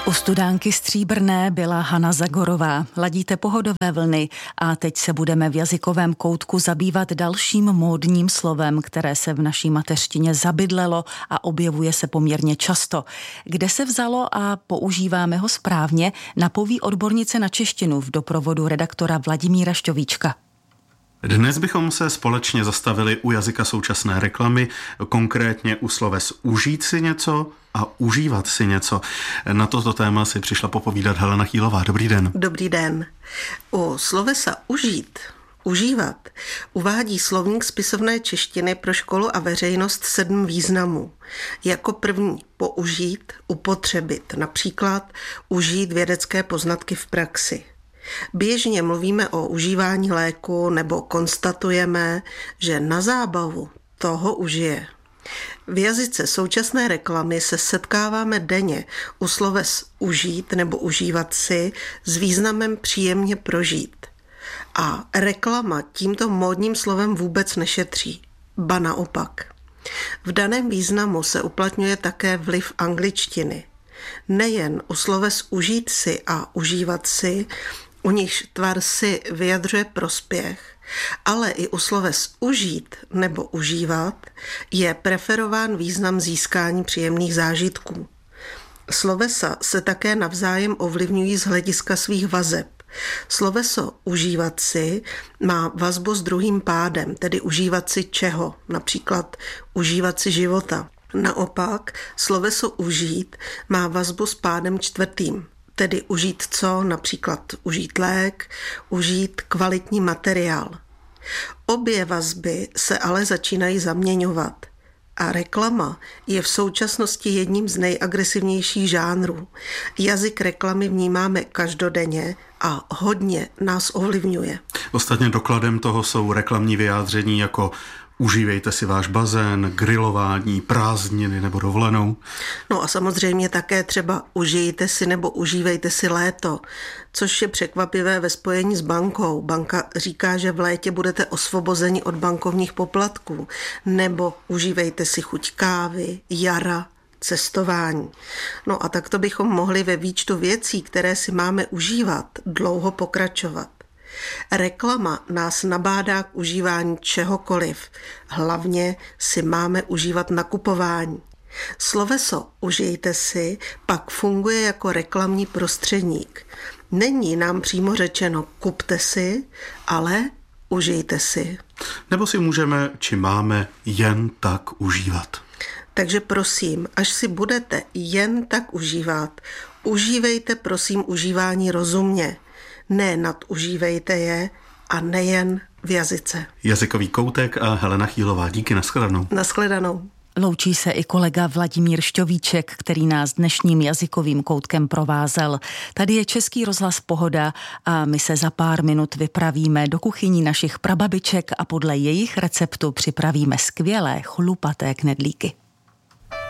U studánky Stříbrné byla Hana Zagorová. Ladíte Pohodové vlny a teď se budeme v jazykovém koutku zabývat dalším módním slovem, které se v naší mateřštině zabydlelo a objevuje se poměrně často. Kde se vzalo a používáme ho správně, napoví odbornice na češtinu v doprovodu redaktora Vladimíra Šťovíčka. Dnes bychom se společně zastavili u jazyka současné reklamy, konkrétně u sloves užít si něco a užívat si něco. Na toto téma si přišla popovídat Helena Chýlová. Dobrý den. Dobrý den. U slovesa užít, užívat uvádí slovník spisovné češtiny pro školu a veřejnost 7 významů. Jako první použít, upotřebit, například užít vědecké poznatky v praxi. Běžně mluvíme o užívání léku nebo konstatujeme, že na zábavu toho užije. V jazyce současné reklamy se setkáváme denně u sloves užít nebo užívat si s významem příjemně prožít. A reklama tímto módním slovem vůbec nešetří, ba naopak. V daném významu se uplatňuje také vliv angličtiny. Nejen u sloves užít si a užívat si, u nichž tvar si vyjadřuje prospěch, ale i u sloves užít nebo užívat je preferován význam získání příjemných zážitků. Slovesa se také navzájem ovlivňují z hlediska svých vazeb. Sloveso užívat si má vazbu s druhým pádem, tedy užívat si čeho, například užívat si života. Naopak, sloveso užít má vazbu s pádem čtvrtým, tedy užít co, například užít lék, užít kvalitní materiál. Obě vazby se ale začínají zaměňovat a reklama je v současnosti jedním z nejagresivnějších žánrů. Jazyk reklamy vnímáme každodenně a hodně nás ovlivňuje. Ostatně dokladem toho jsou reklamní vyjádření jako užívejte si váš bazén, grilování, prázdniny nebo dovolenou. No a samozřejmě také třeba užijte si nebo užívejte si léto, což je překvapivé ve spojení s bankou. Banka říká, že v létě budete osvobozeni od bankovních poplatků, nebo užívejte si chuť kávy, jara, cestování. No a takto bychom mohli ve výčtu věcí, které si máme užívat, dlouho pokračovat. Reklama nás nabádá k užívání čehokoliv. Hlavně si máme užívat nakupování. Sloveso užijte si pak funguje jako reklamní prostředník. Není nám přímo řečeno kupte si, ale užijte si. Nebo si můžeme, či máme jen tak užívat. Takže prosím, až si budete jen tak užívat, užívejte prosím užívání rozumně. Ne nadužívejte je a nejen v jazyce. Jazykový koutek a Helena Chýlová. Díky, nashledanou. Nashledanou. Loučí se i kolega Vladimír Šťovíček, který nás dnešním jazykovým koutkem provázel. Tady je Český rozhlas Pohoda a my se za pár minut vypravíme do kuchyní našich prababiček a podle jejich receptu připravíme skvělé chlupaté knedlíky.